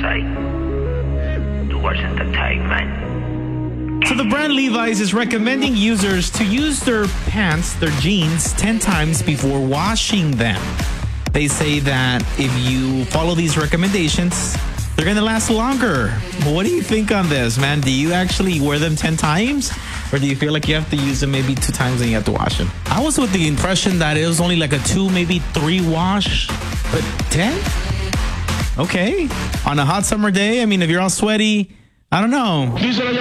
say. Du wasn't the type, man. So the brand Levi's is recommending users to use their pants, their jeans, 10 times before washing them. They say that if you follow these recommendations, they're going to last longer. What do you think on this, man? Do you actually wear them 10 times? Or do you feel like you have to use them maybe 2 times and you have to wash them? I was with the impression that it was only like a 2, maybe 3 wash, but 10? Okay. On a hot summer day, I mean, if you're all sweaty, I don't know.